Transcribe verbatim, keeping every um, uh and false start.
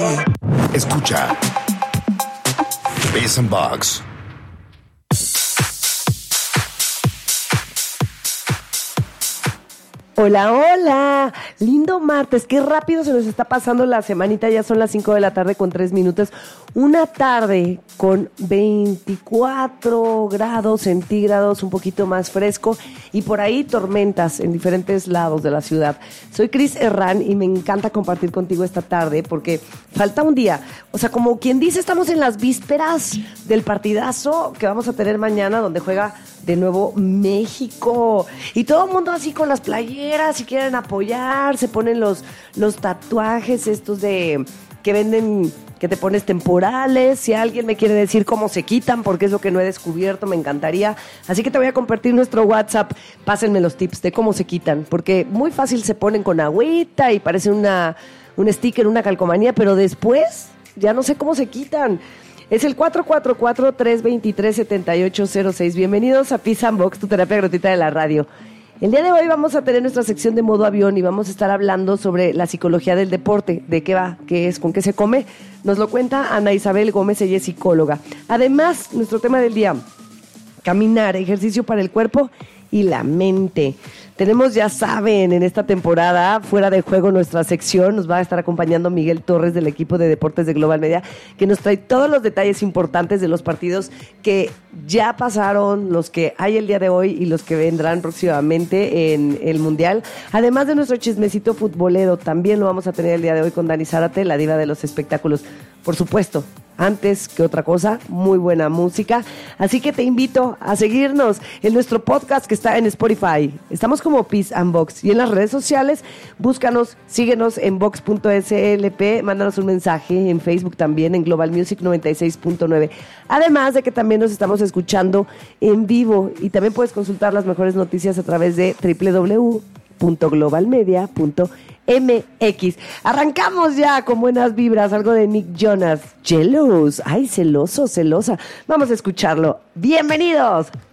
Escucha Biz and Box. Hola, hola, lindo martes, qué rápido se nos está pasando la semanita, ya son las cinco de la tarde con tres minutos, una tarde con veinticuatro grados centígrados, un poquito más fresco y por ahí tormentas en diferentes lados de la ciudad. Soy Cris Herrán y me encanta compartir contigo esta tarde porque falta un día, o sea, como quien dice, estamos en las vísperas del partidazo que vamos a tener mañana donde juega de nuevo México y todo el mundo así con las playeras y quieren apoyar, se ponen los, los tatuajes estos de que venden, que te pones temporales. Si alguien me quiere decir cómo se quitan, porque es lo que no he descubierto, me encantaría. Así que te voy a compartir nuestro WhatsApp, pásenme los tips de cómo se quitan, porque muy fácil se ponen con agüita y parece una, un sticker, una calcomanía, pero después ya no sé cómo se quitan. Es el cuatro cuatro cuatro, tres dos tres, siete ocho cero seis. Bienvenidos a Biz and Box, tu terapia gratuita de la radio. El día de hoy vamos a tener nuestra sección de modo avión y vamos a estar hablando sobre la psicología del deporte. ¿De qué va? ¿Qué es? ¿Con qué se come? Nos lo cuenta Ana Isabel Gómez, ella es psicóloga. Además, nuestro tema del día, caminar, ejercicio para el cuerpo y la mente. Tenemos, ya saben, en esta temporada, fuera de juego, nuestra sección. Nos va a estar acompañando Miguel Torres del equipo de deportes de Global Media, que nos trae todos los detalles importantes de los partidos que ya pasaron, los que hay el día de hoy y los que vendrán próximamente en el Mundial. Además de nuestro chismecito futbolero, también lo vamos a tener el día de hoy con Dani Zárate, la diva de los espectáculos. Por supuesto, antes que otra cosa, muy buena música. Así que te invito a seguirnos en nuestro podcast que está en Spotify. Estamos como Biz and Box. Y en las redes sociales, búscanos, síguenos en box punto s l p, mándanos un mensaje en Facebook también, en Global Music noventa y seis punto nueve. Además de que también nos estamos escuchando en vivo y también puedes consultar las mejores noticias a través de doble u doble u doble u punto global media punto m x. Arrancamos ya con buenas vibras, algo de Nick Jonas, Jealous. Ay, celoso, celosa. Vamos a escucharlo. ¡Bienvenidos!